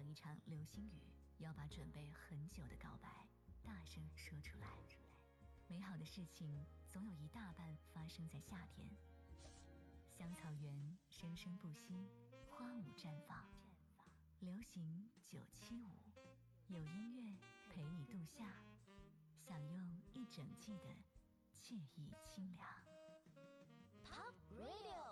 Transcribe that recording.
一场流星雨，要把准备很久的告白大声说出来。美好的事情总有一大半发生在夏天，香草园生生不息，花舞绽放。流行975，有音乐陪你度夏，享用一整季的惬意清凉。 Pop Radio